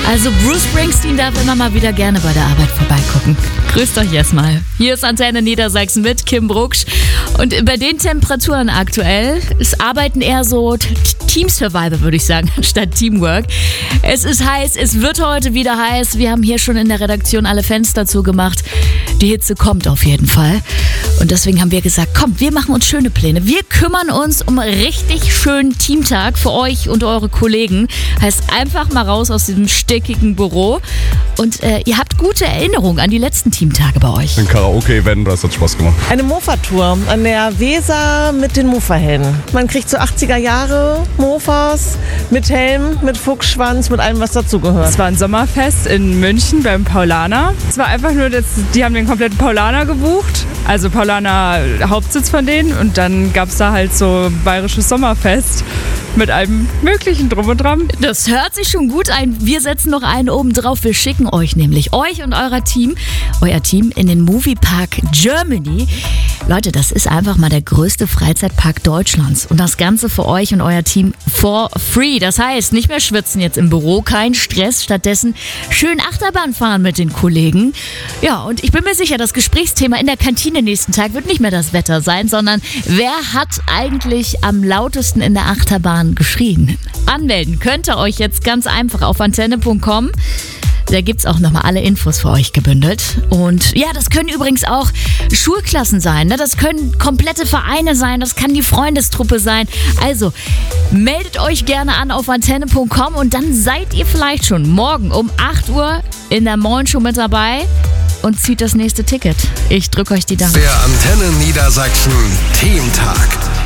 Also Bruce Springsteen darf immer mal wieder gerne bei der Arbeit vorbeigucken. Grüßt euch erstmal. Hier ist Antenne Niedersachsen mit Kim Brucksch. Und bei den Temperaturen aktuell, es arbeiten eher so Team Survivor, würde ich sagen, statt Teamwork. Es ist heiß, es wird heute wieder heiß. Wir haben hier schon in der Redaktion alle Fenster zugemacht. Die Hitze kommt auf jeden Fall. Und deswegen haben wir gesagt, komm, wir machen uns schöne Pläne. Wir kümmern uns um einen richtig schönen Teamtag für euch und eure Kollegen. Heißt einfach mal raus aus diesem stickigen Büro. Und ihr habt gute Erinnerungen an die letzten Teamtage bei euch. Ein Karaoke-Event, das hat Spaß gemacht. Eine Mofa-Tour an der Weser mit den Mofa-Helden. Man kriegt so 80er Jahre Mofas mit Helm, mit Fuchsschwanz, mit allem, was dazugehört. Es war ein Sommerfest in München beim Paulaner. Es war einfach nur, die haben den kompletten Paulaner gebucht. Also Paulaner Hauptsitz von denen. Und dann gab es da halt so bayerisches Sommerfest mit allem Möglichen drum und dran. Das hört sich schon gut ein. Wir setzen noch einen oben drauf. Wir schicken euch nämlich, euch und euer Team in den Moviepark Germany. Leute, das ist einfach mal der größte Freizeitpark Deutschlands. Und das Ganze für euch und euer Team for free. Das heißt, nicht mehr schwitzen jetzt im Büro, kein Stress. Stattdessen schön Achterbahn fahren mit den Kollegen. Ja, und ich bin mir sicher, das Gesprächsthema in der Kantine nächsten Tag wird nicht mehr das Wetter sein, sondern wer hat eigentlich am lautesten in der Achterbahn geschrien? Anmelden könnt ihr euch jetzt ganz einfach auf antenne.com. Da gibt's auch nochmal alle Infos für euch gebündelt. Und ja, das können übrigens auch Schulklassen sein, ne? Das können komplette Vereine sein, das kann die Freundestruppe sein. Also meldet euch gerne an auf antenne.com und dann seid ihr vielleicht schon morgen um 8 Uhr in der Morgenshow mit dabei und zieht das nächste Ticket. Ich drücke euch die Daumen. Der Antenne Niedersachsen Teamtag.